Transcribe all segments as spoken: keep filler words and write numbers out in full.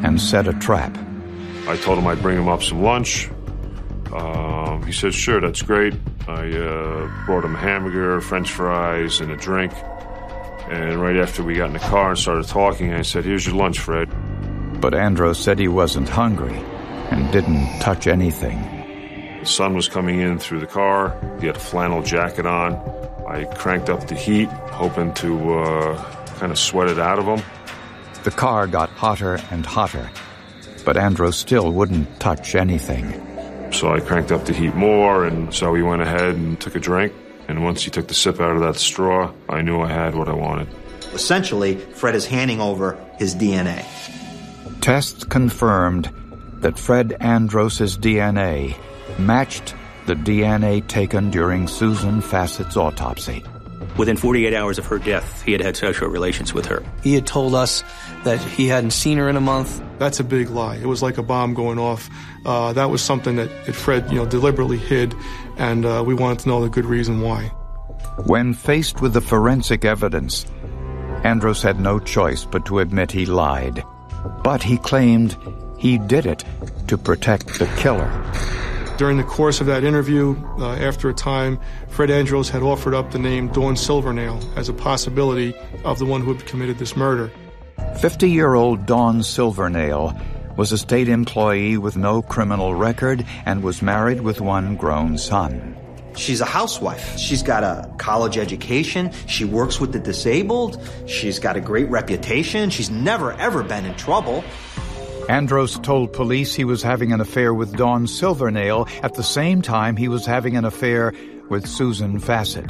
and set a trap. I told him I'd bring him up some lunch. Um, he said, sure, that's great. I uh, brought him a hamburger, French fries, and a drink. And right after we got in the car and started talking, I said, here's your lunch, Fred. But Andros said he wasn't hungry and didn't touch anything. The sun was coming in through the car. He had a flannel jacket on. I cranked up the heat, hoping to uh, kind of sweat it out of him. The car got hotter and hotter, but Andros still wouldn't touch anything. So I cranked up the heat more, and so he went ahead and took a drink. And once he took the sip out of that straw, I knew I had what I wanted. Essentially, Fred is handing over his D N A. Tests confirmed that Fred Andros' D N A matched the D N A taken during Susan Fassett's autopsy. Within forty-eight hours of her death, he had had sexual relations with her. He had told us that he hadn't seen her in a month. That's a big lie. It was like a bomb going off. Uh, that was something that, that Fred, you know, deliberately hid, and uh, we wanted to know the good reason why. When faced with the forensic evidence, Andros had no choice but to admit he lied. But he claimed he did it to protect the killer. During the course of that interview, uh, after a time, Fred Andros had offered up the name Dawn Silvernail as a possibility of the one who had committed this murder. fifty-year-old Dawn Silvernail was a state employee with no criminal record and was married with one grown son. She's a housewife. She's got a college education. She works with the disabled. She's got a great reputation. She's never, ever been in trouble. Andros told police he was having an affair with Dawn Silvernail at the same time he was having an affair with Susan Fassett.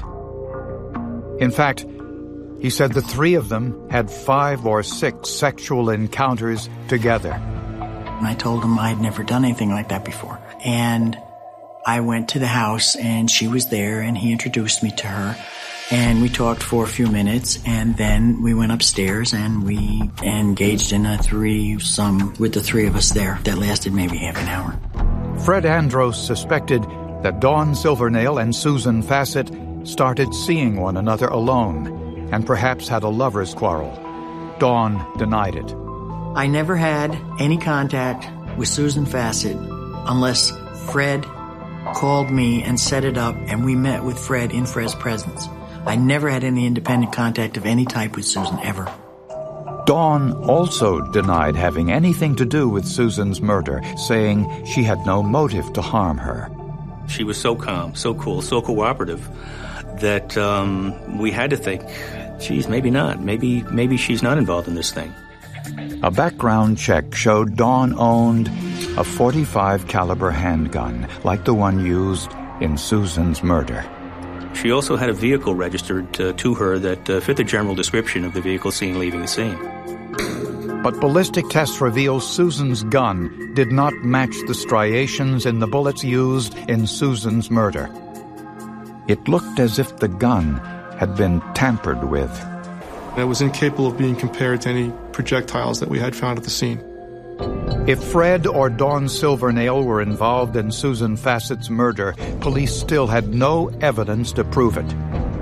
In fact, he said the three of them had five or six sexual encounters together. And I told him I'd never done anything like that before. And I went to the house, and she was there, and he introduced me to her. And we talked for a few minutes, and then we went upstairs, and we engaged in a threesome with the three of us there. That lasted maybe half an hour. Fred Andros suspected that Dawn Silvernail and Susan Fassett started seeing one another alone and perhaps had a lover's quarrel. Dawn denied it. I never had any contact with Susan Fassett unless Fred called me and set it up, and we met with Fred in Fred's presence. I never had any independent contact of any type with Susan, ever. Dawn also denied having anything to do with Susan's murder, saying she had no motive to harm her. She was so calm, so cool, so cooperative that um, we had to think, geez, maybe not. Maybe, maybe she's not involved in this thing. A background check showed Dawn owned a forty-five caliber handgun, like the one used in Susan's murder. She also had a vehicle registered uh, to her that uh, fit the general description of the vehicle seen leaving the scene. But ballistic tests reveal Susan's gun did not match the striations in the bullets used in Susan's murder. It looked as if the gun had been tampered with. It was incapable of being compared to any projectiles that we had found at the scene. If Fred or Dawn Silvernail were involved in Susan Fassett's murder, police still had no evidence to prove it.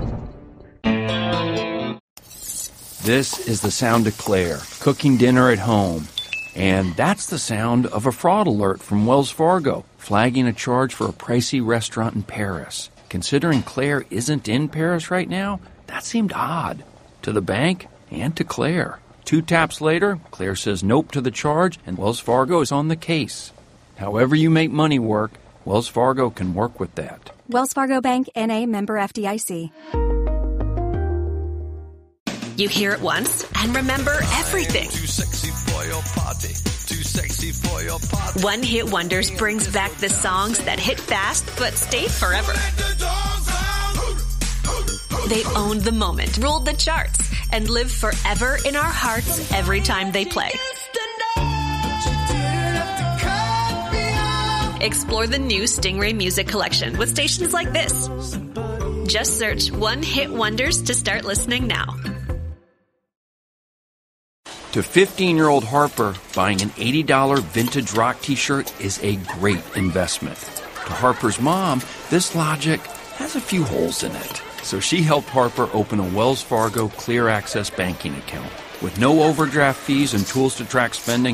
This is the sound of Claire, cooking dinner at home. And that's the sound of a fraud alert from Wells Fargo, flagging a charge for a pricey restaurant in Paris. Considering Claire isn't in Paris right now, that seemed odd. To the bank and to Claire. Two taps later, Claire says nope to the charge, and Wells Fargo is on the case. However you make money work, Wells Fargo can work with that. Wells Fargo Bank, N A, member F D I C. You hear it once and remember everything. Too sexy for your party. Too sexy for your party. One Hit Wonders brings back the songs that hit fast but stayed forever. They owned the moment, ruled the charts, and live forever in our hearts every time they play. Explore the new Stingray Music Collection with stations like this. Just search One Hit Wonders to start listening now. To fifteen-year-old Harper, buying an eighty dollars vintage rock t-shirt is a great investment. To Harper's mom, this logic has a few holes in it. So she helped Harper open a Wells Fargo Clear Access banking account. With no overdraft fees and tools to track spending,